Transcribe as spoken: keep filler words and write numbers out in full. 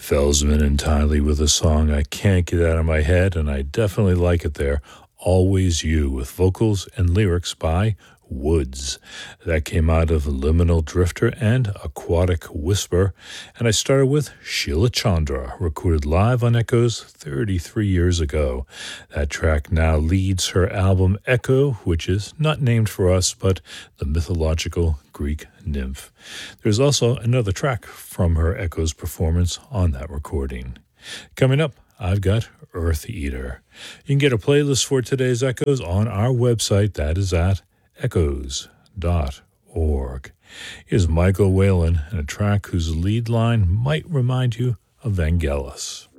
Felsman and Tiley with a song I can't get out of my head, and I definitely like it there. Always You, with vocals and lyrics by Woods. That came out of Liminal Drifter and Aquatic Whisper. And I started with Sheila Chandra, recorded live on Echoes thirty-three years ago. That track now leads her album Echo, which is not named for us, but the mythological Greek nymph. There's also another track from her Echoes performance on that recording. Coming up, I've got Earth Eater. You can get a playlist for today's Echoes on our website. That is at echoes dot org. Here's Michael Whalen and a track whose lead line might remind you of Vangelis.